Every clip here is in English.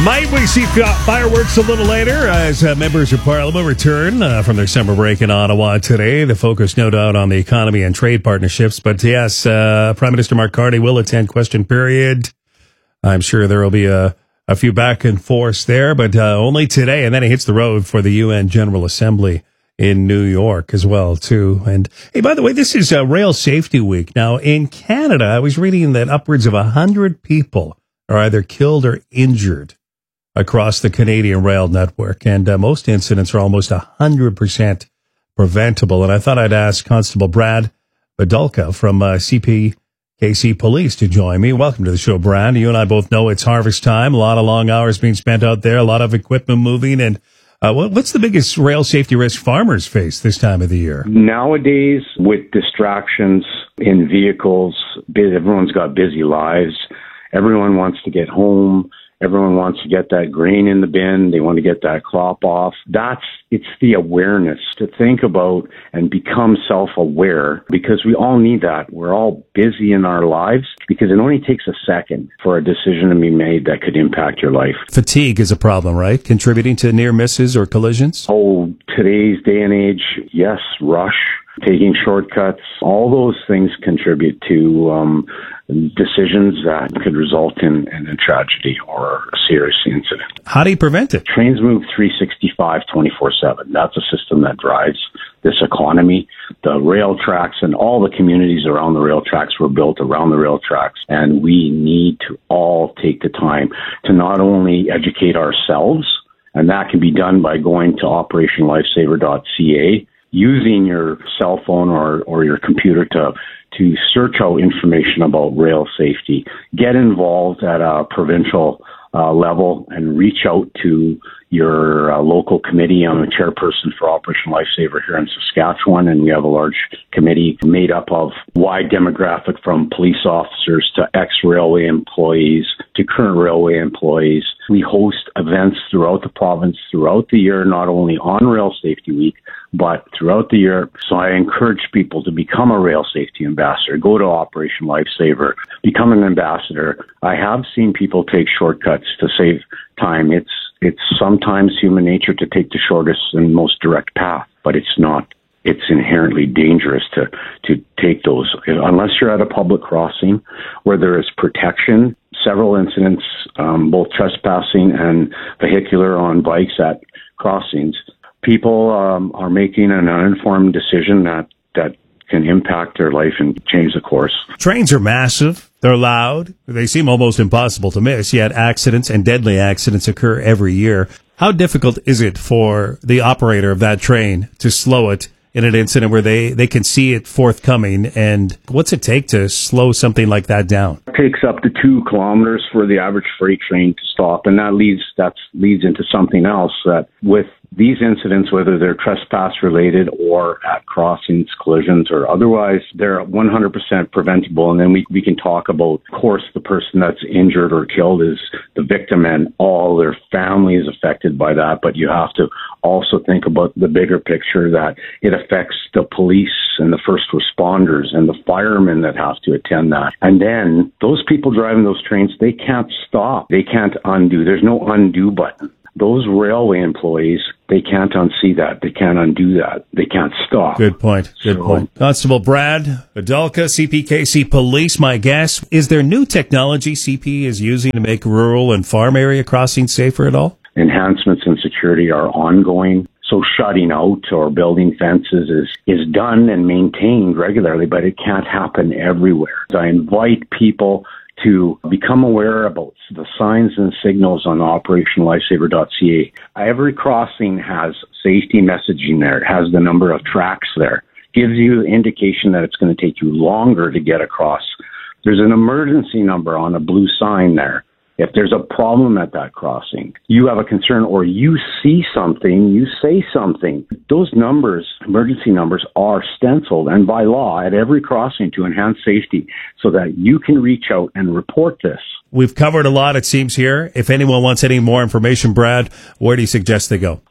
Might we see fireworks a little later as members of Parliament return from their summer break in Ottawa today? The focus, no doubt, on the economy and trade partnerships. But yes, Prime Minister Mark Carney will attend question period. I'm sure there will be a few back and forths there, but only today. And then he hits the road for the UN General Assembly in New York as well, too. And hey, by the way, this is Rail Safety Week. Now, in Canada, I was reading that upwards of 100 people are either killed or injured across the Canadian rail network. And most incidents are almost 100% preventable. And I thought I'd ask Constable Brad Badulka from CPKC Police to join me. Welcome to the show, Brad. You and I both know it's harvest time. A lot of long hours being spent out there, a lot of equipment moving. And what's the biggest rail safety risk farmers face this time of the year? Nowadays, with distractions in vehicles, everyone's got busy lives. Everyone wants to get home. Everyone wants to get that grain in the bin. They want to get that crop off. It's the awareness to think about and become self-aware, because we all need that. We're all busy in our lives because it only takes a second for a decision to be made that could impact your life. Fatigue is a problem, right? Contributing to near misses or collisions? Oh, today's day and age, yes, rush, taking shortcuts, all those things contribute to decisions that could result in a tragedy or a serious incident. How do you prevent it? Trains move 365, 24/7. That's a system that drives this economy. The rail tracks and all the communities around the rail tracks were built around the rail tracks. And we need to all take the time to not only educate ourselves, and that can be done by going to operationlifesaver.ca, using your cell phone or your computer to search out information about rail safety. Get involved at a provincial level and reach out to your local committee. I'm a chairperson for Operation Lifesaver here in Saskatchewan, and we have a large committee made up of wide demographic from police officers to ex-railway employees to current railway employees. We host events throughout the province throughout the year, not only on Rail Safety Week, but throughout the year. So I encourage people to become a rail safety ambassador. Go to Operation Lifesaver, become an ambassador. I have seen people take shortcuts to save time. It's sometimes human nature to take the shortest and most direct path, but it's not. It's inherently dangerous to take those. Unless you're at a public crossing where there is protection, several incidents, both trespassing and vehicular on bikes at crossings, people are making an uninformed decision that can impact their life and change the course. Trains are massive. They're loud. They seem almost impossible to miss, yet accidents and deadly accidents occur every year. How difficult is it for the operator of that train to slow it in an incident where they can see it forthcoming? And what's it take to slow something like that down? It takes up to 2 kilometers for the average freight train to stop. And that leads into something else, that with these incidents, whether they're trespass related or at crossings, collisions, or otherwise, they're 100% preventable. And then we can talk about, of course, the person that's injured or killed is the victim and all their family is affected by that. But you have to also think about the bigger picture, that it affects the police and the first responders and the firemen that have to attend that. And then those people driving those trains, they can't stop. They can't undo. There's no undo button. Those railway employees, they can't unsee that. They can't undo that. They can't stop. Good point. Good point. Constable Brad Badulka, CPKC Police, my guest. Is there new technology CP is using to make rural and farm area crossings safer at all? Enhancements in security are ongoing. So shutting out or building fences is done and maintained regularly, but it can't happen everywhere. I invite people to become aware about the signs and signals on operationlifesaver.ca. Every crossing has safety messaging there. It has the number of tracks there. Gives you the indication that it's going to take you longer to get across. There's an emergency number on a blue sign there. If there's a problem at that crossing, you have a concern or you see something, you say something. Those numbers, emergency numbers, are stenciled and by law at every crossing to enhance safety so that you can reach out and report this. We've covered a lot, it seems, here. If anyone wants any more information, Brad, where do you suggest they go?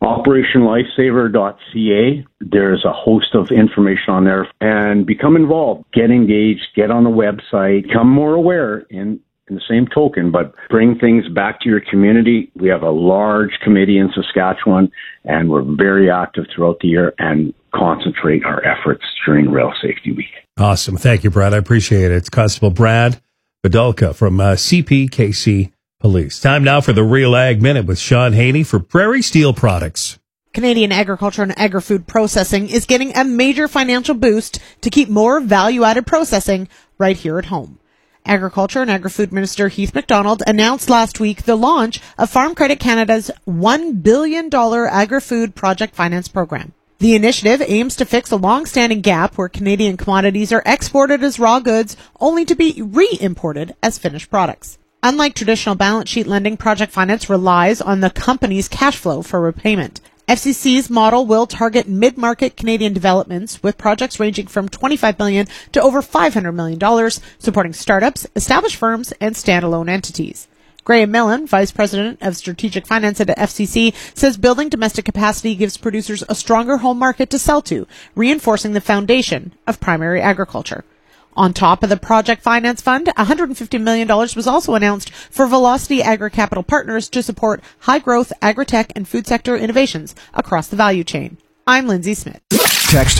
OperationLifesaver.ca. There's a host of information on there, and become involved. Get engaged. Get on the website. Become more aware in the same token, but bring things back to your community. We have a large committee in Saskatchewan, and we're very active throughout the year and concentrate our efforts during Rail Safety Week. Awesome. Thank you, Brad. I appreciate it. It's Constable Brad Badulka from CPKC Police. Time now for the Real Ag Minute with Sean Haney for Prairie Steel Products. Canadian agriculture and agri-food processing is getting a major financial boost to keep more value-added processing right here at home. Agriculture and Agri-Food Minister Heath MacDonald announced last week the launch of Farm Credit Canada's $1 billion agri-food project finance program. The initiative aims to fix a long-standing gap where Canadian commodities are exported as raw goods only to be re-imported as finished products. Unlike traditional balance sheet lending, project finance relies on the company's cash flow for repayment. FCC's model will target mid-market Canadian developments with projects ranging from $25 million to over $500 million, supporting startups, established firms, and standalone entities. Graham Mellon, Vice President of Strategic Finance at FCC, says building domestic capacity gives producers a stronger home market to sell to, reinforcing the foundation of primary agriculture. On top of the Project Finance Fund, $150 million was also announced for Velocity Agri-Capital Partners to support high-growth agri-tech and food sector innovations across the value chain. I'm Lindsay Smith. Text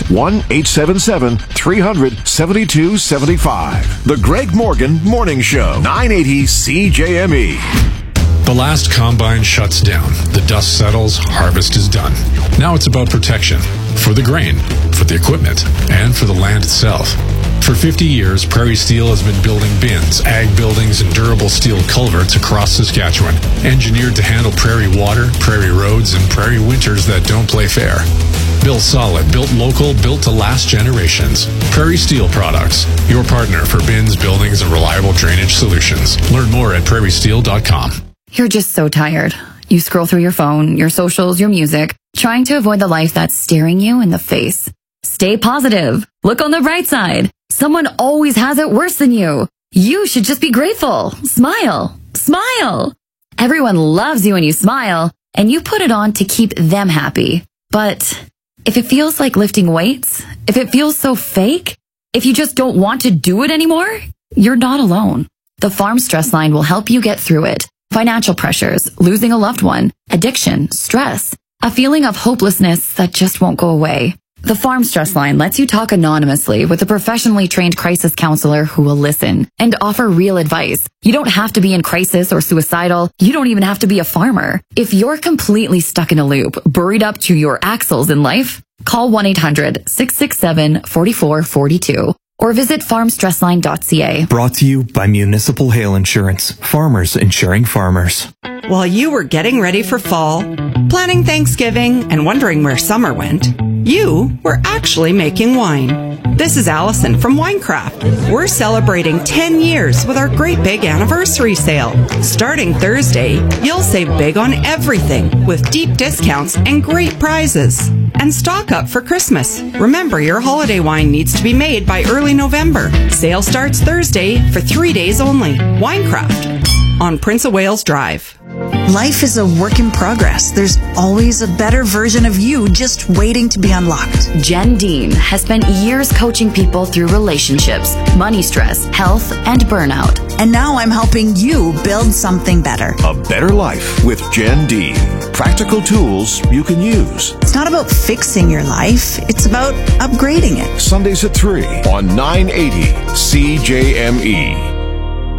1-877-300-7275. The Greg Morgan Morning Show, 980 CJME. The last combine shuts down. The dust settles. Harvest is done. Now it's about protection for the grain, for the equipment, and for the land itself. For 50 years, Prairie Steel has been building bins, ag buildings, and durable steel culverts across Saskatchewan, engineered to handle prairie water, prairie roads, and prairie winters that don't play fair. Built solid, built local, built to last generations. Prairie Steel Products, your partner for bins, buildings, and reliable drainage solutions. Learn more at prairiesteel.com. You're just so tired. You scroll through your phone, your socials, your music, trying to avoid the life that's staring you in the face. Stay positive. Look on the bright side. Someone always has it worse than you. You should just be grateful. Smile. Smile. Everyone loves you when you smile, and you put it on to keep them happy. But if it feels like lifting weights, if it feels so fake, if you just don't want to do it anymore, you're not alone. The Farm Stress Line will help you get through it. Financial pressures, losing a loved one, addiction, stress, a feeling of hopelessness that just won't go away. The Farm Stress Line lets you talk anonymously with a professionally trained crisis counselor who will listen and offer real advice. You don't have to be in crisis or suicidal. You don't even have to be a farmer. If you're completely stuck in a loop, buried up to your axles in life, call 1-800-667-4442 or visit farmstressline.ca. Brought to you by Municipal Hail Insurance. Farmers insuring farmers. While you were getting ready for fall, planning Thanksgiving, and wondering where summer went, you were actually making wine. This is Allison from Winecraft. We're celebrating 10 years with our great big anniversary sale. Starting Thursday, you'll save big on everything with deep discounts and great prizes. And stock up for Christmas. Remember, your holiday wine needs to be made by early November. Sale starts Thursday for 3 days only. Winecraft on Prince of Wales Drive. Life is a work in progress. There's always a better version of you just waiting to be unlocked. Jen Dean has spent years coaching people through relationships, money stress, health, and burnout. And now I'm helping you build something better. A better life with Jen Dean. Practical tools you can use. It's not about fixing your life. It's about upgrading it. Sundays at 3 on 980 CJME.